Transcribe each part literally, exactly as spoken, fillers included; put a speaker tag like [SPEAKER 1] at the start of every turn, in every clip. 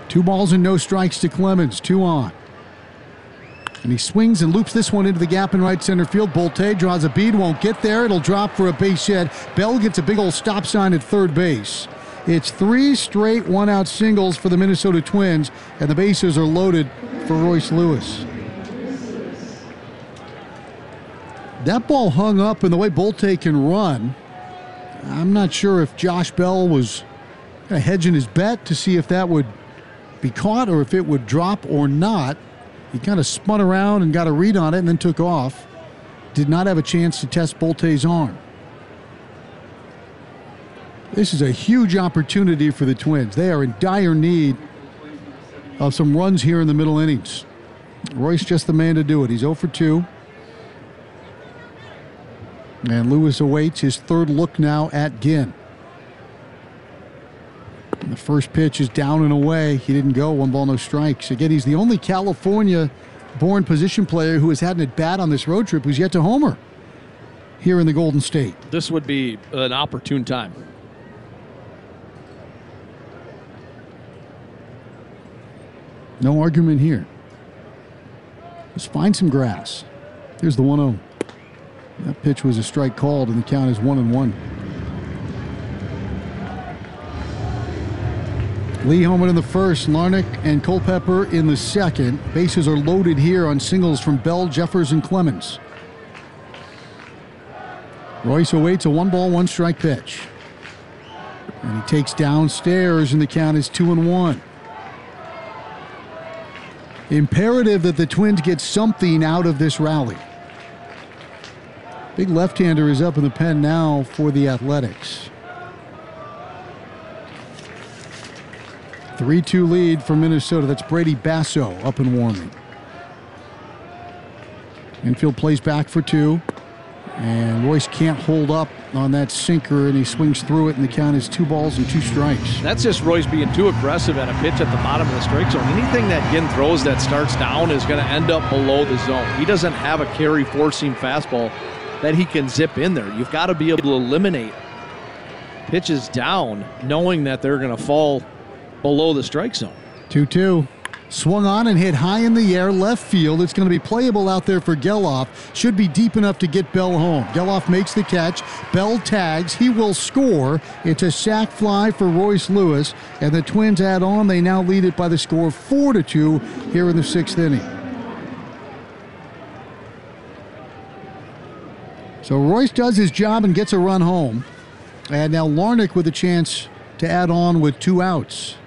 [SPEAKER 1] Two balls and no strikes to Clemens. Two on. And he swings and loops this one into the gap in right center field. Bolte draws a bead, won't get there. It'll drop for a base hit. Bell gets a big old stop sign at third base. It's three straight one-out singles for the Minnesota Twins, and the bases are loaded for Royce Lewis. That ball hung up, and the way Bolte can run, I'm not sure if Josh Bell was kind of hedging his bet to see if that would be caught or if it would drop or not. He kind of spun around and got a read on it and then took off. Did not have a chance to test Bolte's arm. This is a huge opportunity for the Twins. They are in dire need of some runs here in the middle innings. Royce just the man to do it. He's oh for two. And Lewis awaits his third look now at Ginn. And the first pitch is down and away. He didn't go. One ball, no strikes. Again, he's the only California-born position player who has had an at-bat on this road trip who's yet to homer here in the Golden State.
[SPEAKER 2] This would be an opportune time.
[SPEAKER 1] No argument here. Let's find some grass. Here's the one oh. That pitch was a strike called, and the count is one and one. Lee Holman in the first, Larnach and Culpepper in the second. Bases are loaded here on singles from Bell, Jeffers, and Clemens. Royce awaits a one-ball, one-strike pitch. And he takes downstairs, and the count is two and one. Imperative that the Twins get something out of this rally. Big left-hander is up in the pen now for the Athletics. three two lead for Minnesota. That's Brady Basso up and warming. Infield plays back for two. And Royce can't hold up on that sinker, and he swings through it, and the count is two balls and two strikes.
[SPEAKER 2] That's just Royce being too aggressive at a pitch at the bottom of the strike zone. Anything that Ginn throws that starts down is going to end up below the zone. He doesn't have a carry four-seam fastball that he can zip in there. You've got to be able to eliminate pitches down knowing that they're going to fall below the strike zone.
[SPEAKER 1] two two. Swung on and hit high in the air, left field. It's going to be playable out there for Geloff. Should be deep enough to get Bell home. Geloff makes the catch. Bell tags. He will score. It's a sac fly for Royce Lewis. And the Twins add on. They now lead it by the score four to two here in the sixth inning. So Royce does his job and gets a run home. And now Larnach with a chance to add on with two outs.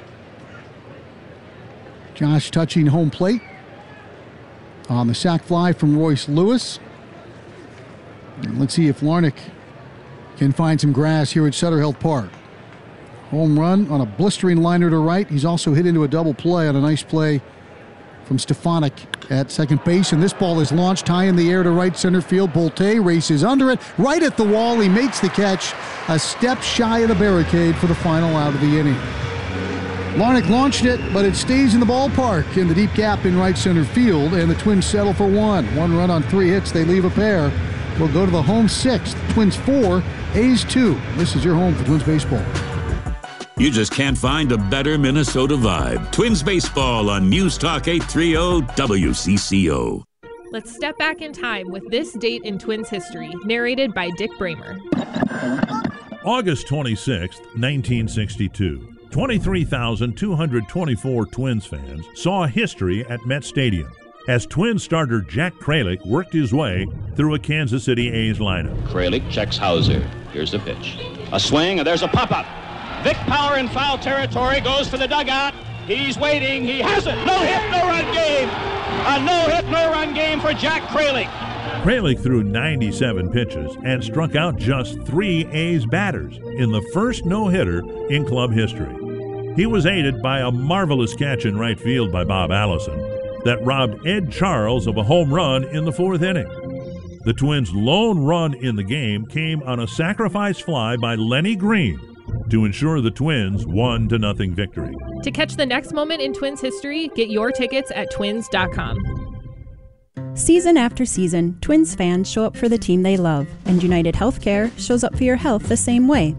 [SPEAKER 1] Josh touching home plate on the sac fly from Royce Lewis. And let's see if Larnach can find some grass here at Sutter Health Park. Home run on a blistering liner to right. He's also hit into a double play on a nice play from Stefanik at second base. And this ball is launched high in the air to right center field. Bolte races under it, right at the wall. He makes the catch a step shy of the barricade for the final out of the inning. Larnach launched it, but it stays in the ballpark in the deep gap in right center field, and the Twins settle for one. One run on three hits. They leave a pair. We'll go to the home sixth. Twins four, A's two. This is your home for Twins baseball.
[SPEAKER 3] You just can't find a better Minnesota vibe. Twins baseball on News Talk eight thirty W C C O.
[SPEAKER 4] Let's step back in time with this date in Twins history, narrated by Dick Bramer.
[SPEAKER 5] August twenty-sixth, nineteen sixty-two. twenty-three thousand two hundred twenty-four Twins fans saw history at Met Stadium as Twins starter Jack Kralik worked his way through a Kansas City A's lineup.
[SPEAKER 6] Kralik checks Hauser. Here's the pitch. A swing, and there's a pop-up. Vic Power in foul territory goes for the dugout. He's waiting. He has it. No hit, no run game. A no hit, no run game for Jack Kralik.
[SPEAKER 5] Kralik threw ninety-seven pitches and struck out just three A's batters in the first no-hitter in club history. He was aided by a marvelous catch in right field by Bob Allison that robbed Ed Charles of a home run in the fourth inning. The Twins' lone run in the game came on a sacrifice fly by Lenny Green to ensure the Twins one to nothing victory.
[SPEAKER 4] To catch the next moment in Twins history, get your tickets at twins dot com.
[SPEAKER 7] Season after season, Twins fans show up for the team they love, and United Healthcare shows up for your health the same way.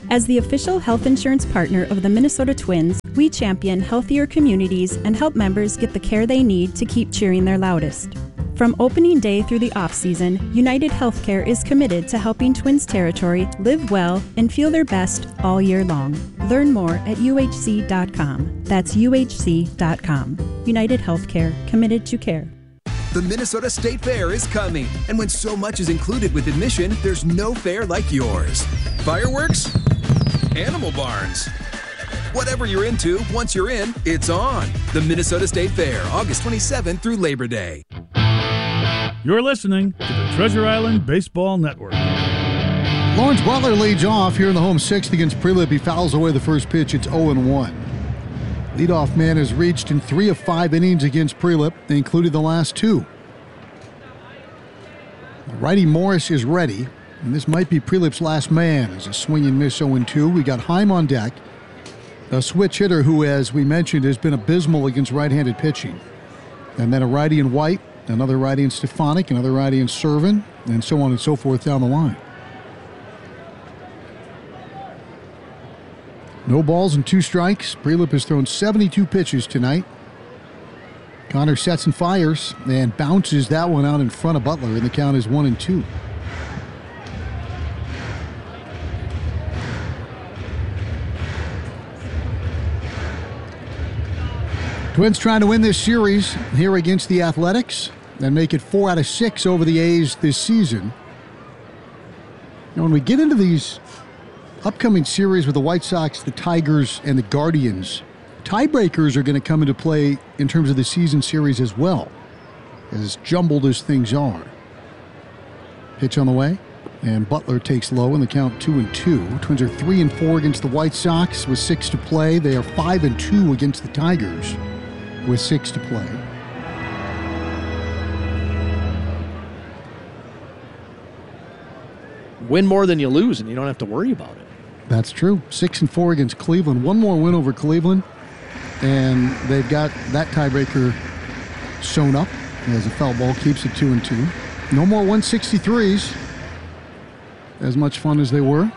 [SPEAKER 7] As the official health insurance partner of the Minnesota Twins, we champion healthier communities and help members get the care they need to keep cheering their loudest. From opening day through the off-season, United Healthcare is committed to helping Twins Territory live well and feel their best all year long. Learn more at U H C dot com. That's U H C dot com. United Healthcare, committed to care.
[SPEAKER 8] The Minnesota State Fair is coming, and when so much is included with admission, there's no fair like yours. Fireworks? Animal barns? Whatever you're into, once you're in, it's on. The Minnesota State Fair, August twenty-seventh through Labor Day.
[SPEAKER 5] You're listening to the Treasure Island Baseball Network.
[SPEAKER 1] Lawrence Butler leads off here in the home sixth against Prilip. He fouls away the first pitch. It's oh and one. Leadoff man has reached in three of five innings against Prilip. They included the last two. Righty Morris is ready, and this might be Prilip's last man as a swing and miss oh and two. We got Heim on deck, a switch hitter who, as we mentioned, has been abysmal against right-handed pitching. And then a righty in White, another righty in Stefanik, another righty in Servin, and so on and so forth down the line. No balls and two strikes. Prilip has thrown seventy-two pitches tonight. Connor sets and fires and bounces that one out in front of Butler, and the count is one and two. Twins trying to win this series here against the Athletics and make it four out of six over the A's this season. Now, when we get into these upcoming series with the White Sox, the Tigers, and the Guardians, tiebreakers are going to come into play in terms of the season series as well, as jumbled as things are. Pitch on the way, and Butler takes low in the count two and two. Twins are three and four against the White Sox with six to play. They are five and two against the Tigers with six to play.
[SPEAKER 2] Win more than you lose, and you don't have to worry about it.
[SPEAKER 1] That's true. Six and four against Cleveland. One more win over Cleveland, and they've got that tiebreaker sewn up as a foul ball keeps it two and two. No more one sixty-threes. As much fun as they were.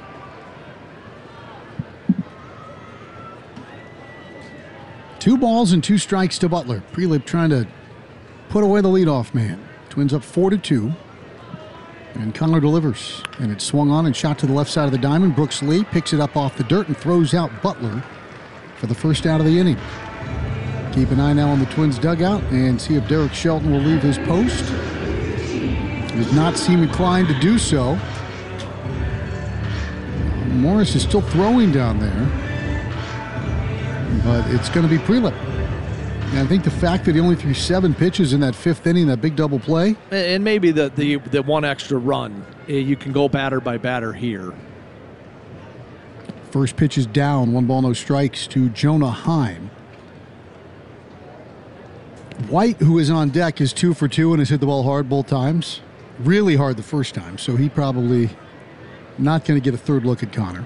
[SPEAKER 1] Two balls and two strikes to Butler. Prilip trying to put away the leadoff man. Twins up four to two. And Connor delivers. And it's swung on and shot to the left side of the diamond. Brooks Lee picks it up off the dirt and throws out Butler for the first out of the inning. Keep an eye now on the Twins dugout and see if Derek Shelton will leave his post. He does not seem inclined to do so. Morris is still throwing down there. But it's going to be Prilip. And I think the fact that he only threw seven pitches in that fifth inning, that big double play.
[SPEAKER 2] And maybe the, the, the one extra run, you can go batter by batter here.
[SPEAKER 1] First pitch is down, one ball, no strikes to Jonah Heim. White, who is on deck, is two for two and has hit the ball hard both times. Really hard the first time, so he probably not going to get a third look at Connor.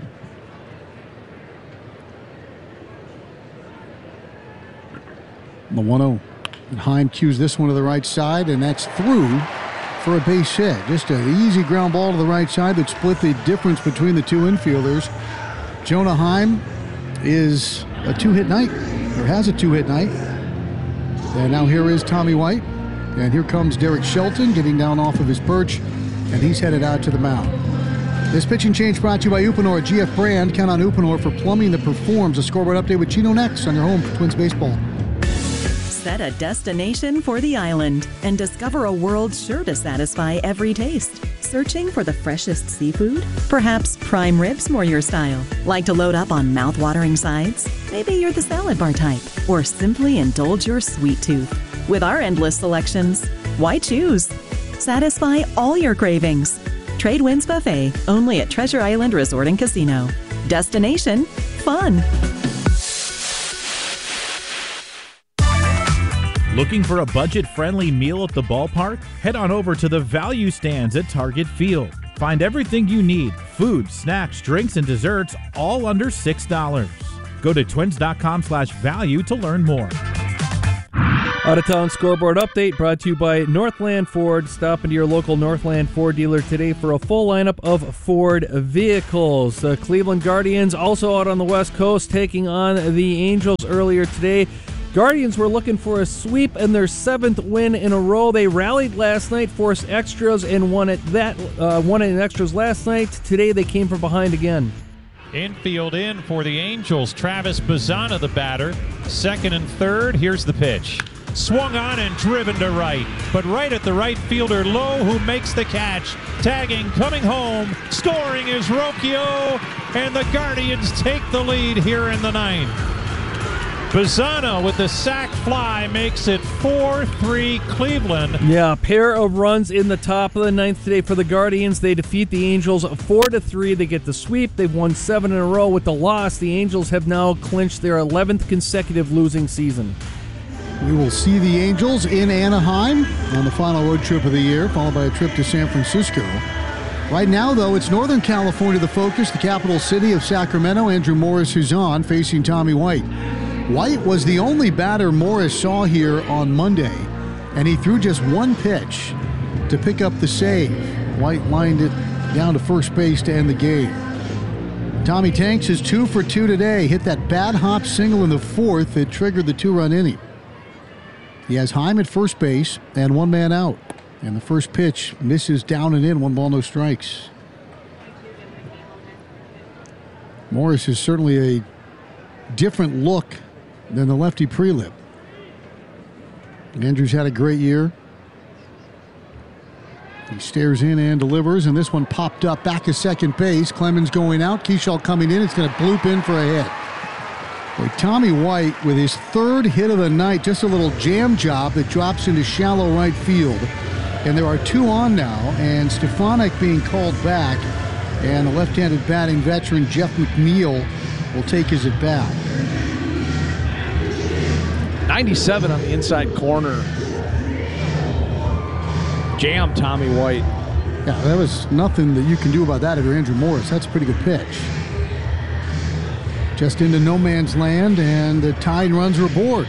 [SPEAKER 1] The one oh. And Heim cues this one to the right side, and that's through for a base hit. Just an easy ground ball to the right side that split the difference between the two infielders. Jonah Heim is a two-hit night, or has a two-hit night. And now here is Tommy White. And here comes Derek Shelton getting down off of his perch, and he's headed out to the mound. This pitching change brought to you by Uponor, G F brand. Count on Uponor for plumbing that performs. A scoreboard update with Chino next on your home for Twins baseball.
[SPEAKER 9] Set a destination for the island and discover a world sure to satisfy every taste. Searching for the freshest seafood? Perhaps prime ribs more your style. Like to load up on mouth-watering sides? Maybe you're the salad bar type. Or simply indulge your sweet tooth. With our endless selections, why choose? Satisfy all your cravings. Trade Winds Buffet, only at Treasure Island Resort and Casino. Destination, fun.
[SPEAKER 10] Looking for a budget-friendly meal at the ballpark? Head on over to the Value Stands at Target Field. Find everything you need, food, snacks, drinks, and desserts, all under six dollars. Go to twins dot com slash value to learn more.
[SPEAKER 11] Out-of-town scoreboard update brought to you by Northland Ford. Stop into your local Northland Ford dealer today for a full lineup of Ford vehicles. The Cleveland Guardians also out on the West Coast taking on the Angels earlier today. Guardians were looking for a sweep and their seventh win in a row. They rallied last night, forced extras, and won it that uh, won it in extras last night. Today they came from behind again.
[SPEAKER 12] Infield in for the Angels. Travis Bazzana, the batter. Second and third. Here's the pitch. Swung on and driven to right, but right at the right fielder, Lowe, who makes the catch. Tagging, coming home, scoring is Rocchio, and the Guardians take the lead here in the ninth. Bazzana with the sac fly makes it four three Cleveland.
[SPEAKER 11] Yeah, a pair of runs in the top of the ninth today for the Guardians. They defeat the Angels four to three. They get the sweep. They've won seven in a row. With the loss, the Angels have now clinched their eleventh consecutive losing season.
[SPEAKER 1] We will see the Angels in Anaheim on the final road trip of the year, followed by a trip to San Francisco. Right now, though, it's Northern California the focus, the capital city of Sacramento. Andrew Morris is on, facing Tommy White. White was the only batter Morris saw here on Monday, and he threw just one pitch to pick up the save. White lined it down to first base to end the game. Tommy Tanks is two for two today. Hit that bad hop single in the fourth that triggered the two-run inning. He has Heim at first base and one man out. And the first pitch misses down and in, one ball, no strikes. Morris is certainly a different look than the lefty Prelip. Andrews had a great year. He stares in and delivers, and this one popped up back at second base. Clemens going out, Keschall coming in. It's going to bloop in for a hit. Boy, Tommy White with his third hit of the night, just a little jam job that drops into shallow right field. And there are two on now, and Stefanik being called back, and the left-handed batting veteran Jeff McNeil will take his at bat.
[SPEAKER 2] ninety-seven on the inside corner. Jam Tommy White.
[SPEAKER 1] Yeah, there was nothing that you can do about that if you're Andrew Morris. That's a pretty good pitch. Just into no man's land, and the Tide runs are aboard.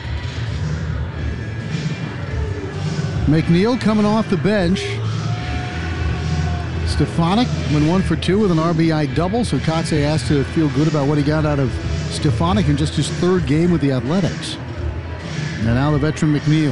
[SPEAKER 1] McNeil coming off the bench. Stefanik went one for two with an R B I double, so Kotze has to feel good about what he got out of Stefanik in just his third game with the Athletics. And now the veteran McNeil.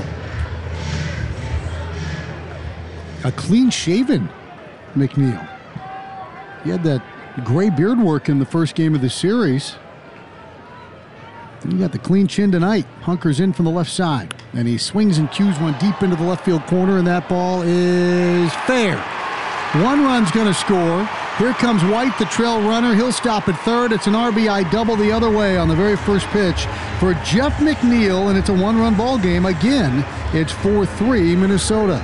[SPEAKER 1] A clean-shaven McNeil. He had that gray beard work in the first game of the series. You got the clean chin tonight. Hunkers in from the left side. And he swings and cues one deep into the left field corner, and that ball is fair. One run's going to score. Here comes White, the trail runner. He'll stop at third. It's an R B I double the other way on the very first pitch for Jeff McNeil, and it's a one-run ball game. Again, it's four three Minnesota.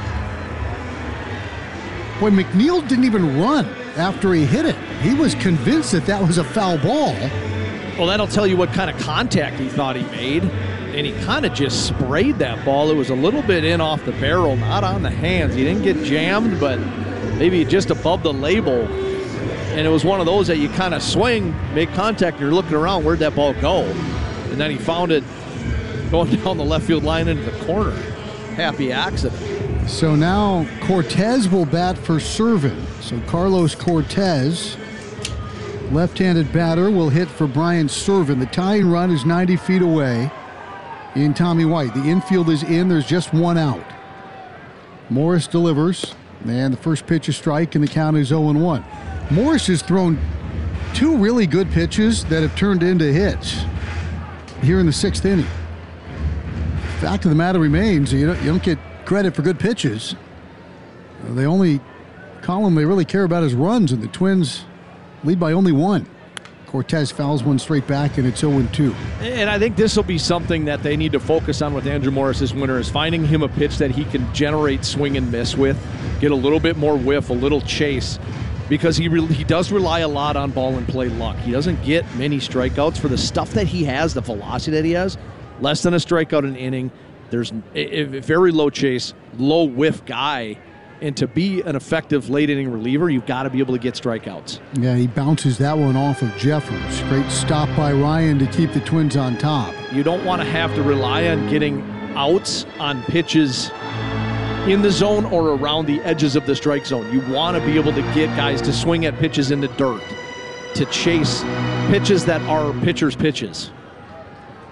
[SPEAKER 1] Boy, McNeil didn't even run after he hit it. He was convinced that that was a foul ball.
[SPEAKER 2] Well, that'll tell you what kind of contact he thought he made. And he kind of just sprayed that ball. It was a little bit in off the barrel, not on the hands. He didn't get jammed, but maybe just above the label. And it was one of those that you kind of swing, make contact, and you're looking around, where'd that ball go? And then he found it going down the left field line into the corner. Happy accident.
[SPEAKER 1] So now Cortez will bat for Servin. So Carlos Cortez, left-handed batter, will hit for Brian Servin. The tying run is ninety feet away in Tommy White. The infield is in. There's just one out. Morris delivers, and the first pitch is strike, and the count is oh and one. Morris has thrown two really good pitches that have turned into hits here in the sixth inning. Fact of the matter remains, you don't, you don't get credit for good pitches. Uh, the only column they really care about is runs, and the Twins lead by only one. Cortez fouls one straight back, and it's oh and two.
[SPEAKER 2] And I think this will be something that they need to focus on with Andrew Morris this winter, is finding him a pitch that he can generate swing and miss with, get a little bit more whiff, a little chase, because he re- he does rely a lot on ball and play luck. He doesn't get many strikeouts for the stuff that he has, the velocity that he has. Less than a strikeout an inning. There's a, a very low chase, low whiff guy. And to be an effective late-inning reliever, you've got to be able to get strikeouts.
[SPEAKER 1] Yeah, he bounces that one off of Jeffers. Great stop by Ryan to keep the Twins on top.
[SPEAKER 2] You don't want to have to rely on getting outs on pitches in the zone or around the edges of the strike zone. You want to be able to get guys to swing at pitches in the dirt, to chase pitches that are pitchers' pitches.